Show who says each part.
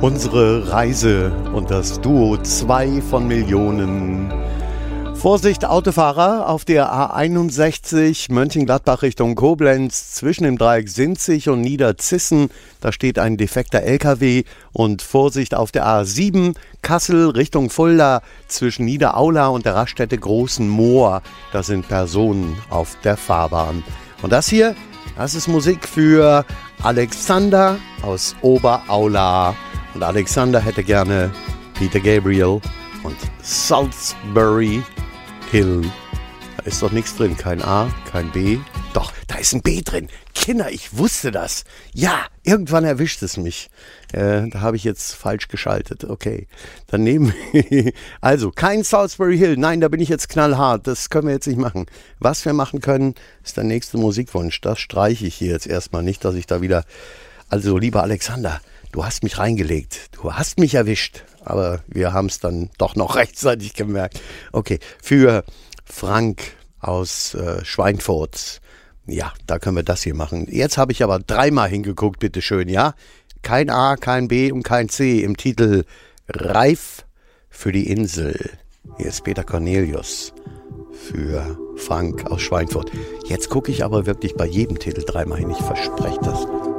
Speaker 1: Unsere Reise und das Duo 2 von Millionen. Vorsicht Autofahrer auf der A61 Mönchengladbach Richtung Koblenz zwischen dem Dreieck Sinzig und Niederzissen. Da steht ein defekter LKW. Und Vorsicht auf der A7 Kassel Richtung Fulda zwischen Niederaula und der Raststätte Großen Moor. Da sind Personen auf der Fahrbahn. Und das hier, das ist Musik für Alexander aus Oberaula. Und Alexander hätte gerne Peter Gabriel und Salisbury Hill. Da ist doch nichts drin. Kein A, kein B. Doch, da ist ein B drin. Kinder, ich wusste das. Ja, irgendwann erwischt es mich. Da habe ich jetzt falsch geschaltet. Okay, dann nehmen wir... Also, kein Salisbury Hill. Nein, da bin ich jetzt knallhart. Das können wir jetzt nicht machen. Was wir machen können, ist der nächste Musikwunsch. Das streiche ich hier jetzt erstmal nicht, dass ich da wieder... Also, lieber Alexander, du hast mich reingelegt. Du hast mich erwischt. Aber wir haben es dann doch noch rechtzeitig gemerkt. Okay, für Frank aus Schweinfurt. Ja, da können wir das hier machen. Jetzt habe ich aber dreimal hingeguckt, bitteschön, ja? Kein A, kein B und kein C im Titel Reif für die Insel. Hier ist Peter Cornelius für Frank aus Schweinfurt. Jetzt gucke ich aber wirklich bei jedem Titel dreimal hin. Ich verspreche das.